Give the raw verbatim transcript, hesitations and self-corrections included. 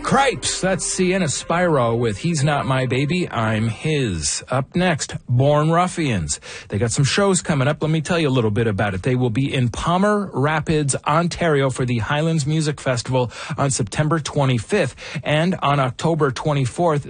Cripes, that's Sienna Spyro with He's Not My Baby, I'm His. Up next, Born Ruffians. They got some shows coming up. Let me tell you a little bit about it. They will be in Palmer Rapids, Ontario for the Highlands Music Festival on September twenty-fifth. And on October twenty-fourth,